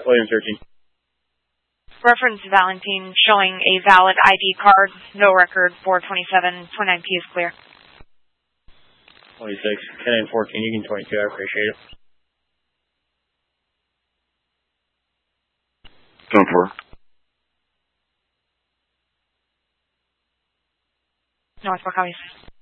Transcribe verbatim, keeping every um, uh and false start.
Williams thirteen. Reference Valentine showing a valid I D card, no record, four twenty-seven, twenty-nine P is clear. twenty-six, ten and fourteen, you can twenty-two, I appreciate it. ten four. Northwest copies.